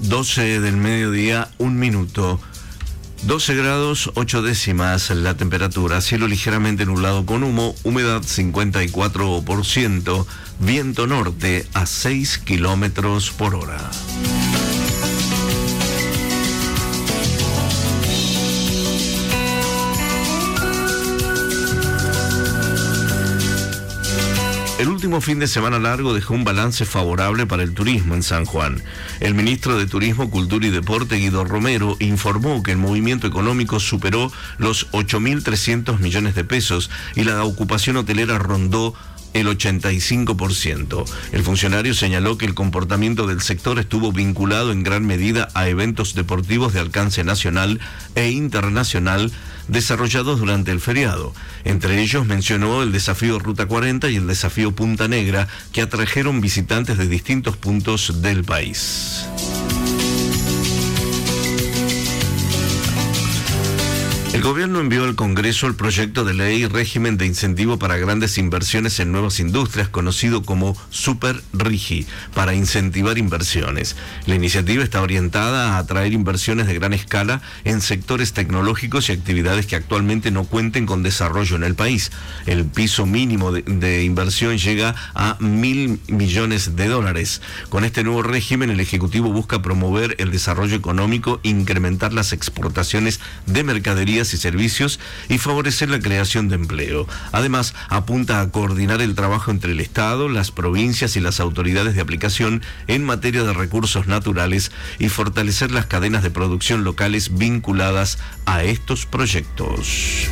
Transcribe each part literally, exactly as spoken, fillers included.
doce del mediodía, un minuto. doce grados, ocho décimas la temperatura, cielo ligeramente nublado con humo, humedad cincuenta y cuatro por ciento, viento norte a seis kilómetros por hora. El último fin de semana largo dejó un balance favorable para el turismo en San Juan. El ministro de Turismo, Cultura y Deporte, Guido Romero, informó que el movimiento económico superó los ocho mil trescientos millones de pesos y la ocupación hotelera rondó el ochenta y cinco por ciento. El funcionario señaló que el comportamiento del sector estuvo vinculado en gran medida a eventos deportivos de alcance nacional e internacional desarrollados durante el feriado. Entre ellos mencionó el desafío Ruta cuarenta y el desafío Punta Negra, que atrajeron visitantes de distintos puntos del país. El gobierno envió al Congreso el proyecto de ley Régimen de Incentivo para Grandes Inversiones en Nuevas Industrias, conocido como Super RIGI, para incentivar inversiones. La iniciativa está orientada a atraer inversiones de gran escala en sectores tecnológicos y actividades que actualmente no cuenten con desarrollo en el país. El piso mínimo de, de inversión llega a mil millones de dólares. Con este nuevo régimen, el Ejecutivo busca promover el desarrollo económico, incrementar las exportaciones de mercaderías y servicios y favorecer la creación de empleo. Además, apunta a coordinar el trabajo entre el Estado, las provincias y las autoridades de aplicación en materia de recursos naturales y fortalecer las cadenas de producción locales vinculadas a estos proyectos.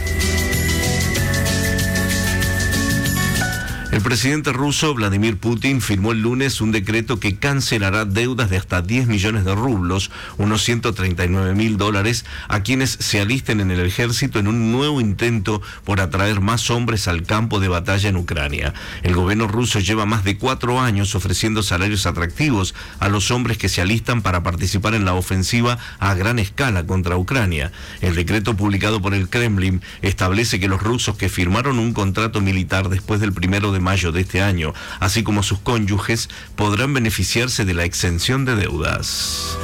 El presidente ruso Vladimir Putin firmó el lunes un decreto que cancelará deudas de hasta diez millones de rublos, unos ciento treinta y nueve mil dólares, a quienes se alisten en el ejército en un nuevo intento por atraer más hombres al campo de batalla en Ucrania. El gobierno ruso lleva más de cuatro años ofreciendo salarios atractivos a los hombres que se alistan para participar en la ofensiva a gran escala contra Ucrania. El decreto publicado por el Kremlin establece que los rusos que firmaron un contrato militar después del primero de mayo de este año, así como sus cónyuges, podrán beneficiarse de la exención de deudas.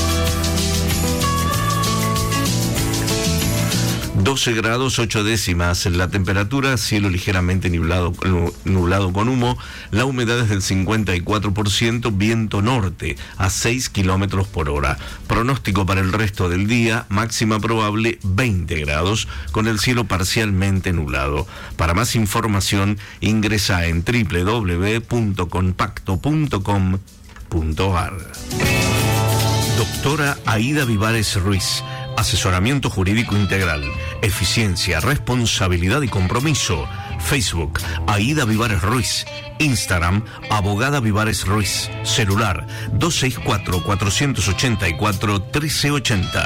doce grados, ocho décimas la temperatura, cielo ligeramente nublado, nublado con humo, la humedad es del cincuenta y cuatro por ciento, viento norte a seis kilómetros por hora. Pronóstico para el resto del día, máxima probable veinte grados, con el cielo parcialmente nublado. Para más información, ingresa en doble u doble u doble u punto compacto punto com punto a r. Doctora Aida Vivares Ruiz. Asesoramiento jurídico integral, eficiencia, responsabilidad y compromiso. Facebook, Aida Vivares Ruiz. Instagram, Abogada Vivares Ruiz. Celular, dos seis cuatro, cuatro ocho cuatro, uno tres ocho cero.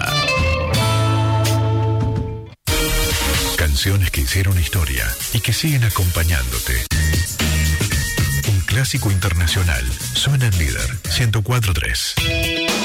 Canciones que hicieron historia y que siguen acompañándote. Un clásico internacional. Suena en Líder ciento cuatro punto tres.